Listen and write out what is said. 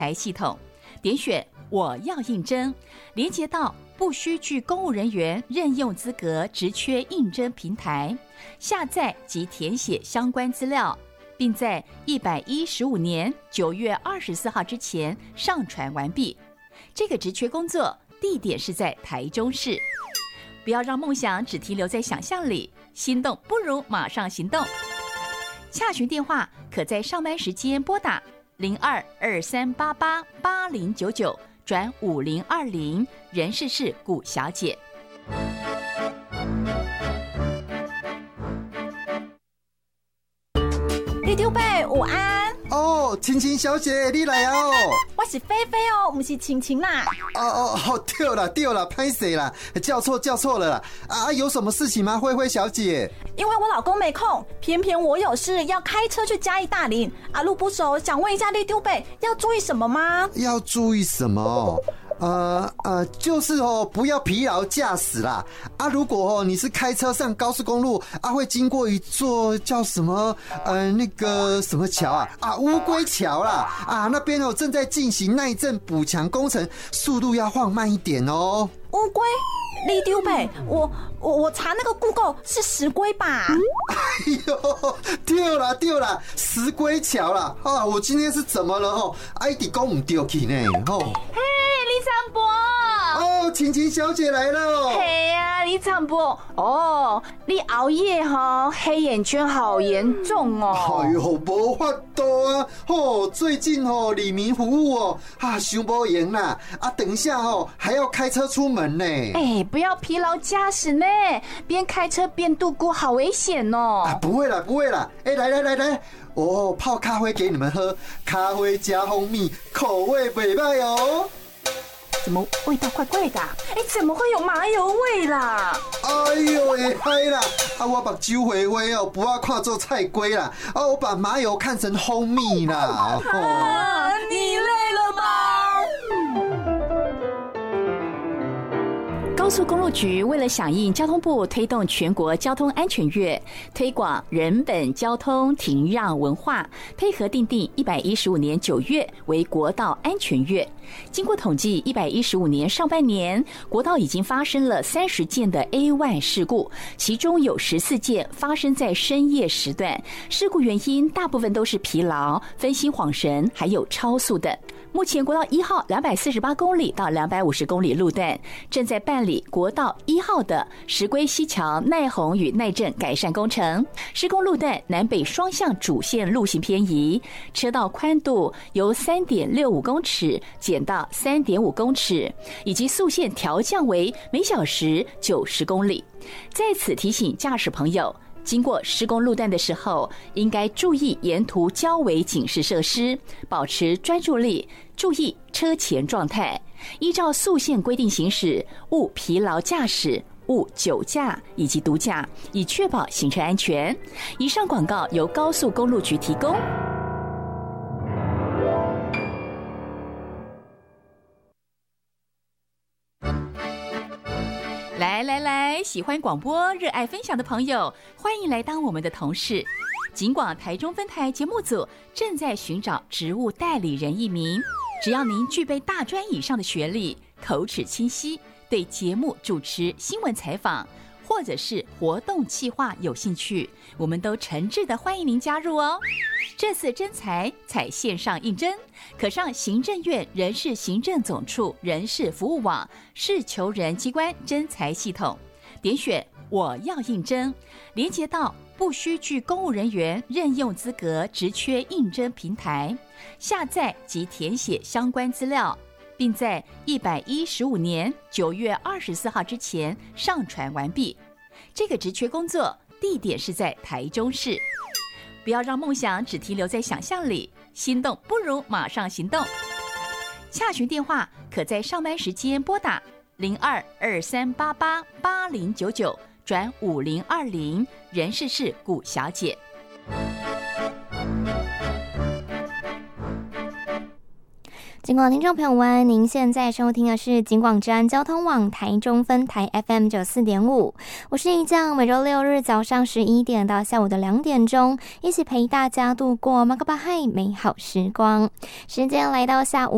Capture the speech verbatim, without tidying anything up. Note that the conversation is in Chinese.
台系统，点选我要应征，连接到不需具公务人员任用资格职缺应征平台，下载及填写相关资料，并在一百一十五年九月二十四号之前上传完毕。这个职缺工作地点是在台中市。不要让梦想只停留在想象里，心动不如马上行动。洽询电话可在上班时间拨打零二二三八八八零九九转五零二零，人事是古小姐。 李丢贝午安哦，晴晴小姐你来啊哦， 我是菲菲哦，不是晴晴啦。 哦哦哦，对了对了，拍谁啦？叫错叫错了啦！啊，有什么事情吗，慧慧小姐？ 因为我老公没空，偏偏我有事要开车去嘉义大林，啊路不熟，想问一下李丢贝要注意什么吗？ 要注意什么？呃呃，就是哦，不要疲劳驾驶啦。啊，如果哦你是开车上高速公路啊，会经过一座叫什么呃那个什么桥啊啊乌龟桥啦啊，那边哦正在进行耐震补强工程，速度要放慢一点哦。 乌龟？李丢贝，我我我查那个 Google 是石龟吧？ 哎呦，对啦对啦，石龟桥啦！啊，我今天是怎么了哦？啊，一直讲唔对去呢哦。 嘿，李长博。 哦，晴晴小姐来了。 嘿呀，李长博。哦，你熬夜哈，黑眼圈好严重哦。 哎呦，无法度啊！哦，最近哦，李明服务哦，啊，伤无闲啦！啊，等一下哦，还要开车出门呢。 哎，不要疲劳驾驶呢，边开车边度过，好危险哦！ 啊，不会啦，不会啦！哎，来来来来，哦，泡咖啡给你们喝，咖啡加蜂蜜，口味不错哦。 怎么味道怪怪的、啊？哎，怎么会有麻油味啦？ 哎呦，会嗨啦！啊，我把酒回回哦，不要看做菜龟啦，啊，我把麻油看成蜂蜜啦。 哦、啊，你累了吗？ 高速公路局为了响应交通部推动全国交通安全月，推广人本交通停让文化，配合订定一百一十五年九月为国道安全月。经过统计，一百一十五年上半年国道已经发生了三十件的 A 一 事故，其中有十四件发生在深夜时段，事故原因大部分都是疲劳、分心恍神，还有超速等。目前国道一号两百四十八公里到两百五十公里路段正在办理国道一号的石龟溪桥耐洪与耐震改善工程，施工路段南北双向主线路型偏移，车道宽度由 三点六五公尺减到 三点五公尺，以及速限调降为每小时九十公里。在此提醒驾驶朋友，经过施工路段的时候，应该注意沿途交围警示设施，保持专注力，注意车前状态，依照速限规定行驶，勿疲劳驾驶，勿酒驾以及毒驾，以确保行车安全。以上广告由高速公路局提供。来来来，喜欢广播、热爱分享的朋友，欢迎来当我们的同事。警广台中分台节目组正在寻找职务代理人一名，只要您具备大专以上的学历，口齿清晰，对节目主持、新闻采访或者是活动企划有兴趣，我们都诚挚的欢迎您加入哦。这次征才采线上应征，可上行政院人事行政总处人事服务网事求人机关征才系统，点选我要应征，连接到不需具公务人员任用资格职缺应征平台，下载及填写相关资料，并在一百一十五年九月二十四号之前上传完毕。这个职缺工作地点是在台中市。不要让梦想只停留在想象里，心动不如马上行动。洽询电话可在上班时间拨打零二二三八八八零九九转五零二零，人事是古小姐。 警广听众朋友们，您现在收听的是警广治安交通网台中分台 F M 九四点五，我是一酱，每周六日早上十一点到下午的两点钟，一起陪大家度过马克巴嗨美好时光。时间来到下午